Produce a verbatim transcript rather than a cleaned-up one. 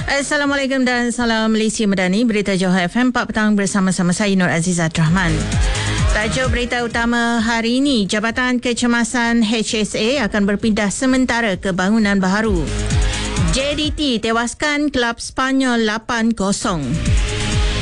Assalamualaikum dan salam Malaysia Madani. Berita Johor F M empat petang bersama-sama saya Nur Azizah Rahman. Tajuk berita utama hari ini, Jabatan Kecemasan H S A akan berpindah sementara ke bangunan baharu. J D T tewaskan kelab Spanyol lapan kosong.